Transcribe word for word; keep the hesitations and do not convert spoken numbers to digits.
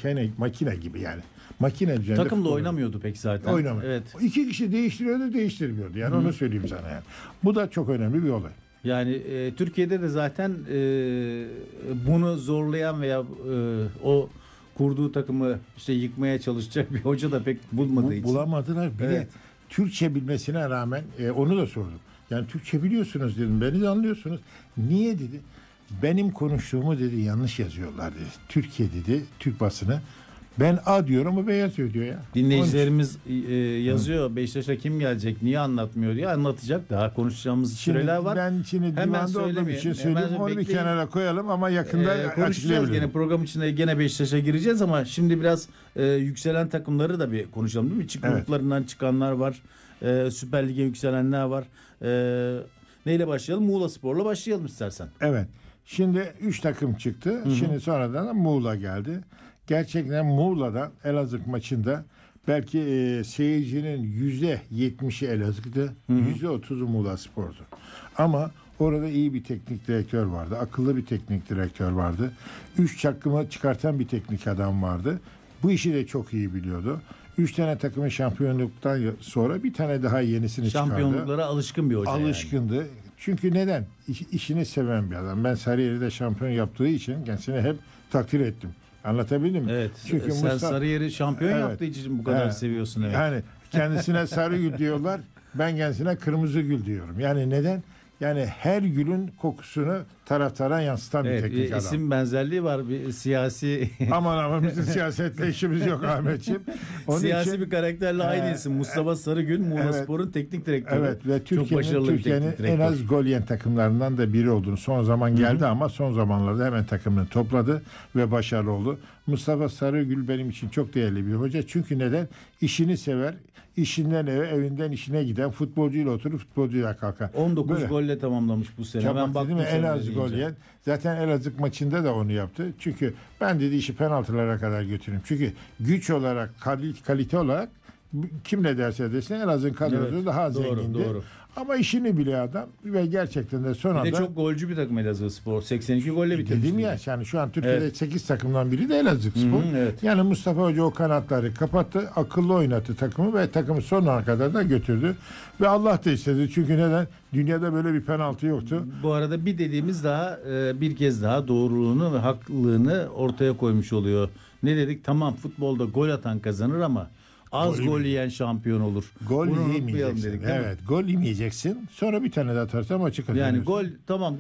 makine makine gibi yani. Makine üzerinde. Takımda oynamıyordu pek zaten. Oynamıyor. Evet. İki kişi değiştiriyordu, değiştirmiyordu. Yani Hı. onu söyleyeyim sana yani. Bu da çok önemli bir olay. Yani e, Türkiye'de de zaten e, bunu zorlayan veya e, o kurduğu takımı işte yıkmaya çalışacak bir hoca da pek bulmadığı Bu, için. Bulamadılar. Bir evet. de Türkçe bilmesine rağmen e, onu da sordum. Yani Türkçe biliyorsunuz dedim. Beni de anlıyorsunuz. Niye dedi? Benim konuştuğumu dedi yanlış yazıyorlar dedi. Türkiye dedi. Türk basını. Ben A diyorum ama B yazıyor diyor ya. Dinleyicilerimiz e, yazıyor. Beşiktaş'a kim gelecek? Niye anlatmıyor diye anlatacak. Daha konuşacağımız şimdi, süreler var. Ben şimdi Hemen divanda olduğum için söyleyeyim. Onu bekleyin. bir kenara koyalım ama yakında e, konuşacağız. Gene program içinde gene Beşiktaş'a gireceğiz ama şimdi biraz e, yükselen takımları da bir konuşalım değil mi? Çık evet. gruplarından çıkanlar var. E, Süper Lig'e yükselenler var. E, neyle başlayalım? Muğla Spor'la başlayalım istersen. Evet. Şimdi üç takım çıktı. Hı-hı. Şimdi sonradan da Muğla geldi. Gerçekten Muğla'da Elazığ maçında belki e, seyircinin yüzde yetmişi Elazığ'dı, yüzde otuzu Muğla Spor'du. Ama orada iyi bir teknik direktör vardı, akıllı bir teknik direktör vardı. Üç takımı çıkartan bir teknik adam vardı. Bu işi de çok iyi biliyordu. Üç tane takımın şampiyonluktan sonra bir tane daha yenisini çıkardı. Şampiyonluklara alışkın bir hoca. Alışkındı. Yani. Çünkü neden? İş, işini seven bir adam. Ben Sarıyer'de şampiyon yaptığı için kendisini hep takdir ettim. Anlatabildim mi? Evet. Çünkü sen Mustafa, Sarıyer'i şampiyon evet, yaptığı için bu kadar evet, seviyorsun. Evet. Yani kendisine sarı gül diyorlar. Ben kendisine kırmızı gül diyorum. Yani neden? Yani her gülün kokusunu taraftara yansıtan evet, bir teknik adam. İsim benzerliği var bir siyasi. Aman aman bizim siyasetle işimiz yok Ahmetciğim. Onun siyasi için, bir karakterle e, aynı isim. Mustafa Sarıgül Muğla evet, Spor'un teknik direktörü. Evet ve Türkiye'nin Türkiye'nin en az gol yiyen takımlarından da biri olduğunu son zaman geldi Hı-hı. ama son zamanlarda hemen takımını topladı ve başarılı oldu. Mustafa Sarıgül benim için çok değerli bir hoca. Çünkü neden? İşini sever. İşinden eve, evinden işine giden, futbolcuyla oturup futbolcuyla kalkan. on dokuz Böyle. golle tamamlamış bu sene. Ben baktım en az gol yiyen. Zaten Elazığ maçında da onu yaptı. Çünkü ben dedi işi penaltılara kadar götüreyim. Çünkü güç olarak, kalite olarak kim ne derse desin Elazığ'ın kadrosu evet, daha doğru, zengindi. Doğru. Ama işini biliyor adam ve gerçekten de son anda... Bir de çok golcü bir takım Elazığ Spor. seksen iki golle bitirmiş. Dedim ya yani şu an Türkiye'de evet. sekiz takımdan biri de Elazığ Spor. Hı-hı, evet. Yani Mustafa Hoca o kanatları kapattı, akıllı oynattı takımı ve takımı sonuna kadar da götürdü. Ve Allah da istedi. Çünkü neden? Dünyada böyle bir penaltı yoktu. Bu arada bir dediğimiz daha bir kez daha doğruluğunu ve haklılığını ortaya koymuş oluyor. Ne dedik? Tamam futbolda gol atan kazanır ama az gol, gol yiyen şampiyon olur. Gol yemeyeceksin. Dedik, evet, gol yemeyeceksin. Sonra bir tane de atarsan maçı kazanıyorsun. Yani gol tamam